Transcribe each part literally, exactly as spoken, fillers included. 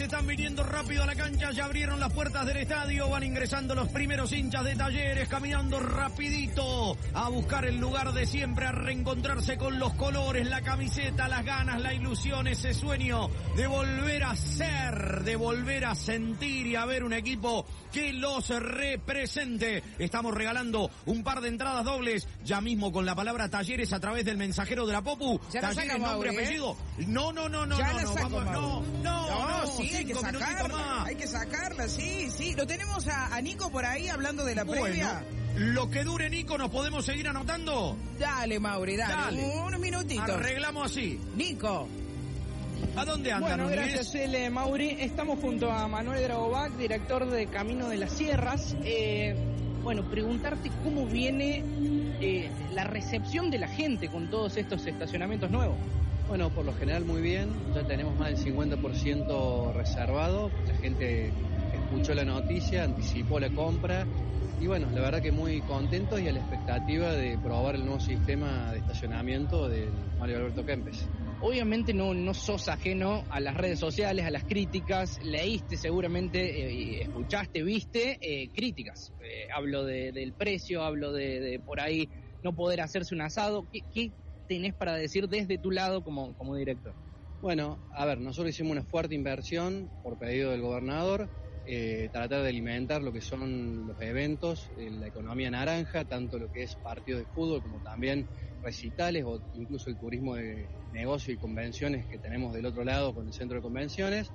están viniendo rápido a la cancha, ya abrieron las puertas del estadio, van ingresando los primeros hinchas de Talleres, caminando rapidito a buscar el lugar de siempre, a reencontrarse con los colores, la camiseta, las ganas, la ilusión, ese sueño de volver a ser, de volver a sentir y a ver un equipo que los represente. Estamos regalando un par de entradas dobles, ya mismo con la palabra Talleres a través del mensajero de la Popu. Ya Talleres, nombre, ¿eh? apellido. No, no, no, no, ya no, la no, saco, vamos, no, no, no, no, sí, hay que sacarla, más. hay que sacarla, sí, sí. Lo tenemos a, a Nico por ahí hablando de la bueno, previa. Lo que dure, Nico, ¿nos podemos seguir anotando? Dale, Mauri, dale, dale. unos minutitos. Arreglamos así. Nico. ¿A dónde andan? Bueno, gracias, L. Mauri. Estamos junto a Manuel Dragovac, director de Camino de las Sierras. Eh, bueno, preguntarte cómo viene eh, la recepción de la gente con todos estos estacionamientos nuevos. Bueno, por lo general muy bien, ya tenemos más del cincuenta por ciento reservado, la gente escuchó la noticia, anticipó la compra y bueno, la verdad que muy contentos y a la expectativa de probar el nuevo sistema de estacionamiento del Mario Alberto Kempes. Obviamente no, no sos ajeno a las redes sociales, a las críticas, leíste seguramente, eh, escuchaste, viste eh, críticas. Eh, hablo de, del precio, hablo de, de por ahí no poder hacerse un asado. ¿Qué, qué tenés para decir desde tu lado como, como director? Bueno, a ver, nosotros hicimos una fuerte inversión por pedido del gobernador, eh, tratar de alimentar lo que son los eventos, eh, la economía naranja, tanto lo que es partidos de fútbol como también recitales o incluso el turismo de negocio y convenciones que tenemos del otro lado con el centro de convenciones.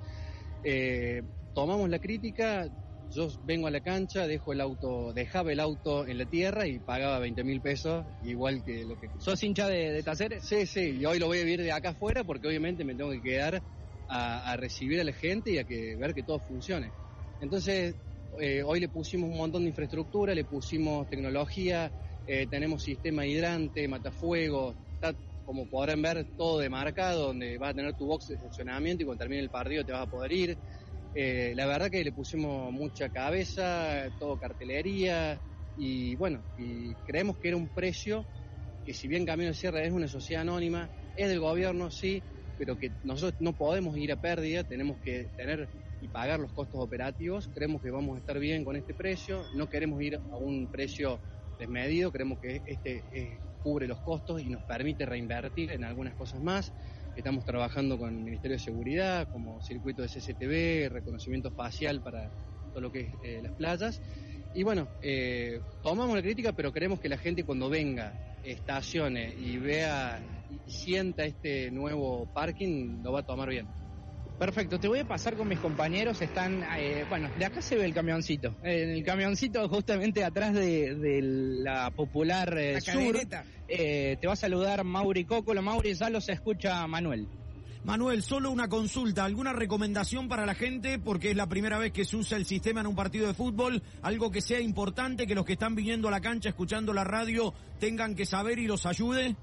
Eh, tomamos la crítica. Yo vengo a la cancha, dejo el auto, dejaba el auto en la tierra y pagaba veinte mil pesos, igual que lo que... ¿Sos hincha de, de Talleres? Sí, sí, y hoy lo voy a vivir de acá afuera porque obviamente me tengo que quedar a, a recibir a la gente y a que ver que todo funcione. Entonces, eh, hoy le pusimos un montón de infraestructura, le pusimos tecnología, eh, tenemos sistema hidrante, matafuego, está, como podrán ver, todo demarcado, donde vas a tener tu box de funcionamiento y cuando termine el partido te vas a poder ir. Eh, la verdad que le pusimos mucha cabeza, todo cartelería y bueno, y creemos que era un precio que si bien Camino de Sierra es una sociedad anónima, es del gobierno, sí, pero que nosotros no podemos ir a pérdida, tenemos que tener y pagar los costos operativos, creemos que vamos a estar bien con este precio, no queremos ir a un precio desmedido, creemos que este eh, cubre los costos y nos permite reinvertir en algunas cosas más. Estamos trabajando con el Ministerio de Seguridad, como circuito de C C T V, reconocimiento facial para todo lo que es eh, las playas. Y bueno, eh, tomamos la crítica, pero queremos que la gente cuando venga, estacione y vea y sienta este nuevo parking, lo va a tomar bien. Perfecto, te voy a pasar con mis compañeros, están, eh, bueno, de acá se ve el camioncito, en el camioncito justamente atrás de, de la popular eh, la sur, eh, te va a saludar Mauri Cocolo. Mauri, ya los escucha Manuel. Manuel, solo una consulta, ¿alguna recomendación para la gente? Porque es la primera vez que se usa el sistema en un partido de fútbol, algo que sea importante, que los que están viniendo a la cancha, escuchando la radio, tengan que saber y los ayude.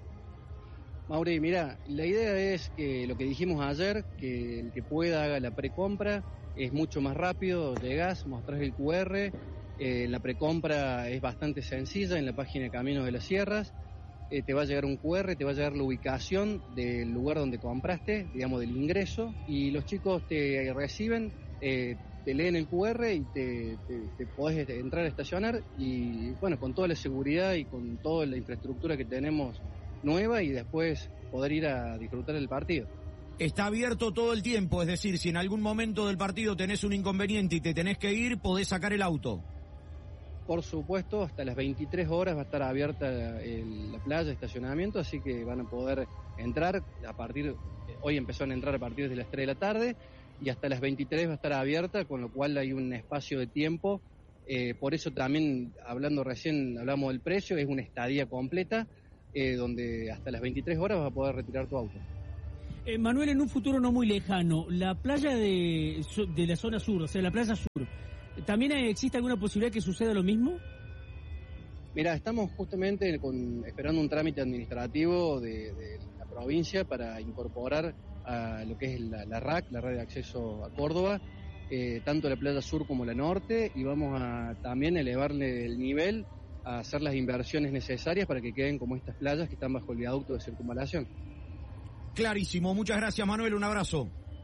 Mauri, mira, la idea es que lo que dijimos ayer, que el que pueda haga la precompra, es mucho más rápido, llegás, mostrás el cu erre, eh, la precompra es bastante sencilla en la página de Caminos de las Sierras, eh, te va a llegar un cu erre, te va a llegar la ubicación del lugar donde compraste, digamos del ingreso, y los chicos te reciben, eh, te leen el cu erre y te, te, te podés entrar a estacionar, y bueno, con toda la seguridad y con toda la infraestructura que tenemos nueva y después poder ir a disfrutar del partido. Está abierto todo el tiempo, es decir, si en algún momento del partido tenés un inconveniente y te tenés que ir, podés sacar el auto. Por supuesto, hasta las veintitrés horas va a estar abierta el, la playa de estacionamiento, así que van a poder entrar a partir, hoy empezaron a entrar a partir de las tres de la tarde y hasta las veintitrés va a estar abierta, con lo cual hay un espacio de tiempo, eh, por eso también, hablando recién, hablamos del precio, es una estadía completa, Eh, donde hasta las veintitrés horas vas a poder retirar tu auto. Eh, Manuel, en un futuro no muy lejano, la playa de, de la zona sur, o sea, la playa sur, ¿también existe alguna posibilidad que suceda lo mismo? Mira, estamos justamente con, esperando un trámite administrativo de, de la provincia para incorporar a lo que es la, la R A C, la red de acceso a Córdoba, eh, tanto la playa sur como la norte, y vamos a también elevarle el nivel a hacer las inversiones necesarias para que queden como estas playas que están bajo el viaducto de circunvalación. Clarísimo, muchas gracias Manuel, un abrazo.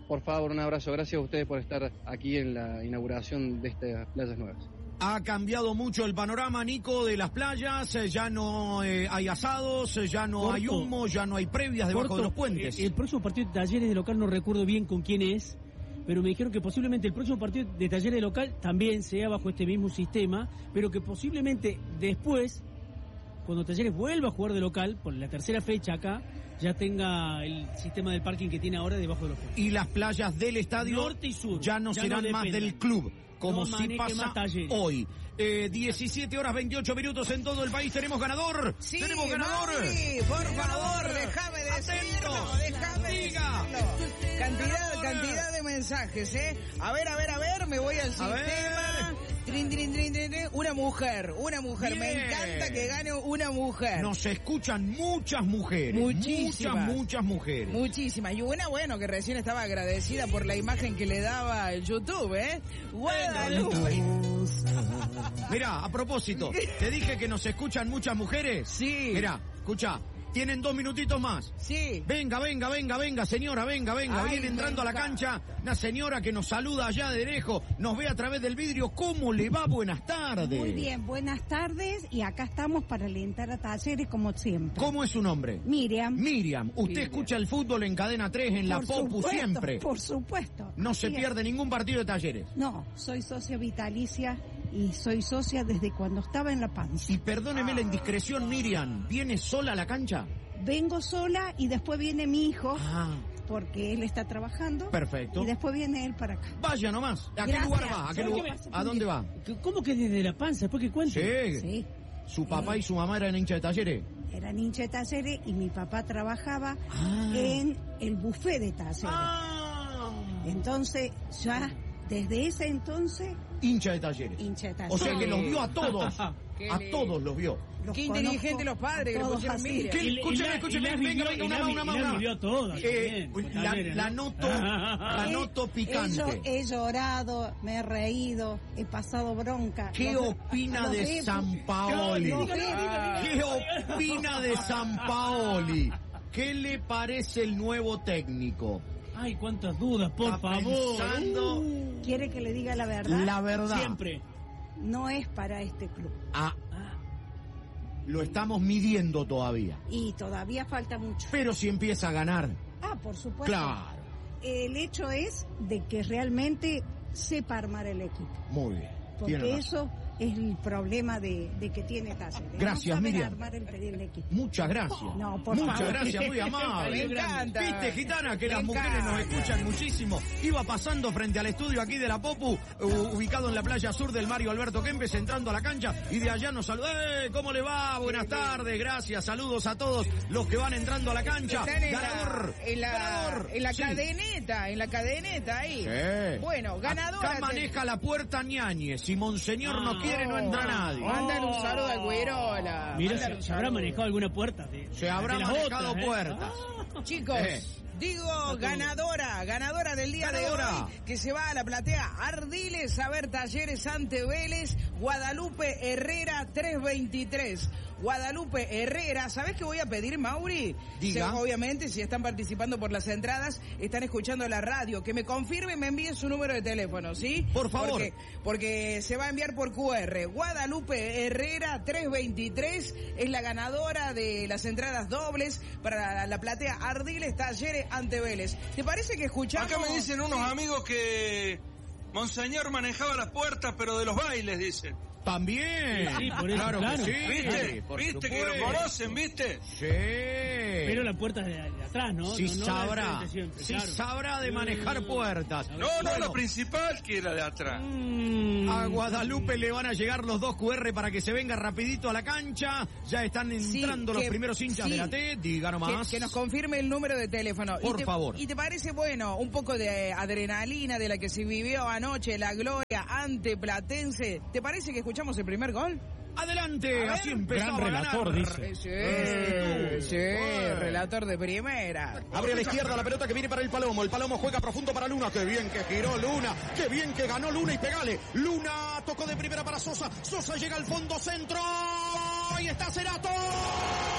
Por favor, un abrazo. Gracias a ustedes por estar aquí en la inauguración de estas playas nuevas. Ha cambiado mucho el panorama, Nico, de las playas. Eh, ya no eh, hay asados, eh, ya no Corto. hay humo, ya no hay previas debajo Corto, de los puentes. eh, El próximo partido de Talleres de local no recuerdo bien con quién es, pero me dijeron que posiblemente el próximo partido de Talleres de local también sea bajo este mismo sistema, pero que posiblemente después, cuando Talleres vuelva a jugar de local, por la tercera fecha acá, ya tenga el sistema del parking que tiene ahora debajo de los puentes. Y las playas del estadio Norte y sur. ya no Ya serán no más dependen. del club, como No sí maneje pasa más Talleres. hoy. Eh, diecisiete horas veintiocho minutos en todo el país. ¿Tenemos ganador? Sí, ¿Tenemos ganador? Mauri, por favor, déjame decirlo, Atentos. déjame Diga. decirlo. Cantidad, Ganador. cantidad de mensajes, ¿eh? A ver, a ver, a ver, me voy al A sistema. ver. Trin, trin, trin, trin, trin. Una mujer, una mujer. Me Bien. encanta que gane una mujer. Nos escuchan muchas mujeres. Muchísimas. Muchas, muchas mujeres. Muchísimas. Y una, bueno, que recién estaba agradecida por la imagen que le daba el YouTube, ¿eh? Guadalupe. Mirá, a propósito, te dije que nos escuchan muchas mujeres. Sí. Mirá, escucha, tienen dos minutitos más. Sí. Venga, venga, venga, venga, señora, venga, venga. Ay, Viene entrando a la venga. cancha una señora que nos saluda allá de lejos, nos ve a través del vidrio. ¿Cómo le va? Buenas tardes. Muy bien, buenas tardes y acá estamos para alentar a Talleres como siempre. ¿Cómo es su nombre? Miriam. Miriam, usted Miriam. escucha el fútbol en Cadena tres, en la Por Popu supuesto, siempre. Por supuesto. No se Así es. pierde ningún partido de Talleres. No, soy socia vitalicia y soy socia desde cuando estaba en La Panza. Y perdóneme la indiscreción, Miriam, ¿viene sola a la cancha? Vengo sola y después viene mi hijo Ah, porque él está trabajando. perfecto. Y después viene él para acá. Vaya nomás. ¿A qué Gracias. lugar va? ¿A, qué ¿Sabe lugar- qué? ¿A dónde va? ¿Cómo que desde La Panza? Después que cuente. Sí. Sí, ¿Su papá y su mamá eran hinchas de Talleres? era hincha de Talleres y mi papá trabajaba Ah. en el buffet de Talleres. Ah. Entonces, ya desde ese entonces, Hincha de Talleres. hincha de O Talleres. sea que los vio a todos. Qué A lindo. todos los vio. Los Qué conozco inteligente los padres que a le todos pusieron así. Miriam. ¿Qué? Y- y Escúcheme, la- escúcheme, y la venga, vivió- venga, y una la más, vi- una y más, la una vivió más. todas Eh, también, la, Talleres, la ¿no? noto, la He- noto He, picante. llo- he llorado, me he reído, he pasado bronca. ¿Qué Los- opina los de he- San Paoli? Los he- ¿Qué opina de San Paoli? ¿Qué le parece el nuevo técnico? Ay, cuántas dudas, por Está favor. pensando ¿Quiere que le diga la verdad? la verdad. Siempre. No es para este club. Ah, lo estamos midiendo todavía. Y todavía falta mucho. Pero si empieza a ganar, Ah, por supuesto. claro. El hecho es de que realmente sepa armar el equipo. Muy bien. Porque Tiene razón. eso es el problema de, de que tiene Talleres. Gracias, no saben Miriam. armar el, el equipo. Muchas gracias. No, por Muchas favor. gracias, muy amable. Me encanta. Viste, gitana, que Me las mujeres nos encanta. escuchan muchísimo. Iba pasando frente al estudio aquí de la Popu, u- ubicado en la playa sur del Mario Alberto Kempes, entrando a la cancha, y de allá nos saludó. ¡Eh! ¿Cómo le va? Buenas tardes, gracias, saludos a todos los que van entrando a la cancha. Están en Ganador, la, en la, ganador. en la Sí. cadeneta, en la cadeneta ahí. Sí. Bueno, ganadora. Acá maneja la puerta Ñañez. Si Monseñor no Ah. quiere, no entra nadie. Mándale un saludo al Güerola. Mira, Mándale se, un se habrá saludo. manejado alguna puerta. De, Se habrá de las manejado otras, ¿eh? puertas. Chicos, Eh. digo ganadora, ganadora del día Ganadora. de hoy, que se va a la platea Ardiles a ver Talleres ante Vélez, Guadalupe Herrera tres veintitrés. Guadalupe Herrera, ¿sabés qué voy a pedir, Mauri? Diga. Se- obviamente, si están participando por las entradas, están escuchando la radio, que me confirme y me envíen su número de teléfono, ¿sí? Por favor. Porque, porque se va a enviar por Q R. Guadalupe Herrera tres veintitrés es la ganadora de las entradas dobles para la, la platea Ardiles Talleres ante Vélez. ¿Te parece que escuchamos? Acá me dicen unos amigos que Monseñor manejaba las puertas, pero de los bailes, dicen. También. Sí, por eso, claro, claro. que sí. ¿Viste? por ¿Viste que lo supuesto. conocen, viste? Sí. Pero la puerta de, de atrás, ¿no? Sí no, no la de sabrá, frente siempre, sí claro. sabrá de manejar Mm. puertas. No, no, Bueno, la principal que era de atrás. Mm. a Guadalupe le van a llegar los dos Q R para que se venga rapidito a la cancha. Ya están Sí, entrando los que- primeros hinchas sí. de la T. Diga nomás. Que, que nos confirme el número de teléfono. Por ¿Y te, favor. ¿Y te parece, bueno, un poco de adrenalina de la que se vivió anoche, la gloria ante Platense? ¿Te parece que escuchamos el primer gol? Adelante, A ver. así empezaba Gran a relator, ganar. dice. Eh, Sí, Eh, sí, bueno. relator de primera. Abre a la izquierda la pelota que viene para el Palomo. El Palomo juega profundo para Luna. Qué bien que giró Luna. Qué bien que ganó Luna y pegale. Luna tocó de primera para Sosa. Sosa llega al fondo centro. Y está Cerato.